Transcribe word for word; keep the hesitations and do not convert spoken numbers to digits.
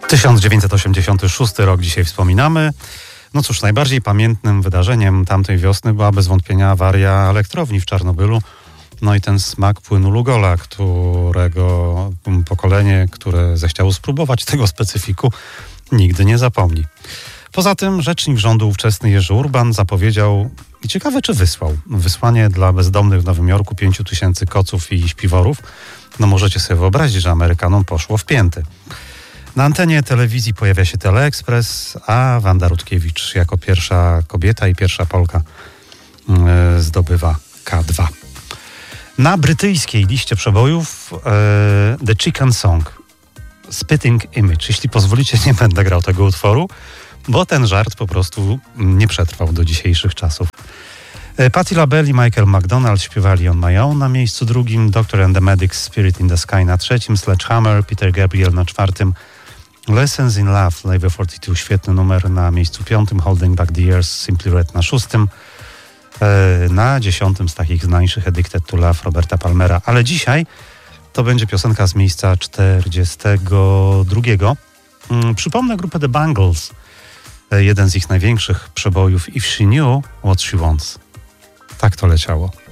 tysiąc dziewięćset osiemdziesiąty szósty rok dzisiaj wspominamy. No cóż, najbardziej pamiętnym wydarzeniem tamtej wiosny była bez wątpienia awaria elektrowni w Czarnobylu. No i ten smak płynu Lugola, którego pokolenie, które zechciało spróbować tego specyfiku, nigdy nie zapomni. Poza tym rzecznik rządu ówczesny Jerzy Urban zapowiedział, i ciekawe czy wysłał, wysłanie dla bezdomnych w Nowym Jorku pięciu tysięcy koców i śpiworów. No możecie sobie wyobrazić, że Amerykanom poszło w pięty. Na antenie telewizji pojawia się Teleexpress, a Wanda Rutkiewicz jako pierwsza kobieta i pierwsza Polka yy, zdobywa K dwa. Na brytyjskiej liście przebojów yy, The Chicken Song, Spitting Image. Jeśli pozwolicie, nie będę grał tego utworu, bo ten żart po prostu nie przetrwał do dzisiejszych czasów. Patti LaBelle i Michael McDonald śpiewali On My Own na miejscu drugim, Doctor and the Medics Spirit in the Sky na trzecim, Sledgehammer, Peter Gabriel na czwartym, Lessons in Love, Live czterdzieści dwa, świetny numer na miejscu piątym, Holding Back the Years, Simply Red na szóstym, na dziesiątym z takich znańszych Addicted to Love Roberta Palmera, ale dzisiaj to będzie piosenka z miejsca czterdziestego drugiego. Przypomnę grupę The Bangles, jeden z ich największych przebojów, If She Knew What She Wants. Tak to leciało.